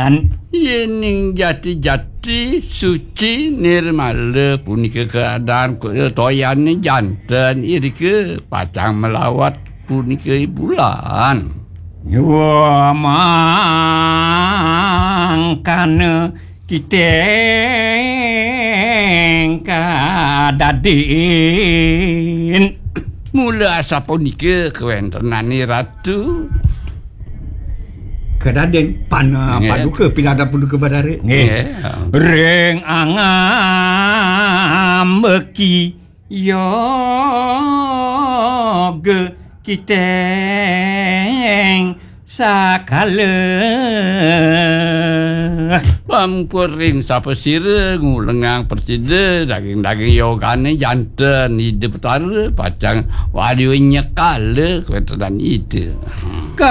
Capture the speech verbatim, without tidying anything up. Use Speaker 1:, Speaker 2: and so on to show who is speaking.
Speaker 1: Kenan.
Speaker 2: Yening jati-jati suci nirmala punika keadaan toyan jantan irike pacang melawat punika bulan.
Speaker 1: Wah mangkana kita kadadin.
Speaker 2: Mula asa punika kewentenani ratu.
Speaker 1: Kedaden pana
Speaker 2: Yeah.
Speaker 1: paduka pilada paduka badare. Nggih. Ring angam beki yoga kiteng sakala.
Speaker 2: Pampurin sapa sira ngulengang persida daging-daging yogane jantan ide petara pacang wali nyekal kewentenan ide.